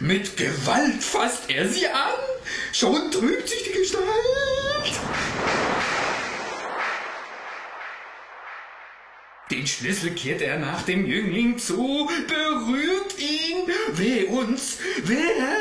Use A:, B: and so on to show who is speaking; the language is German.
A: Mit Gewalt fasst er sie an. Schon trübt sich die Gestalt. Den Schlüssel kehrt er nach dem Jüngling zu, berührt ihn. Weh uns, wer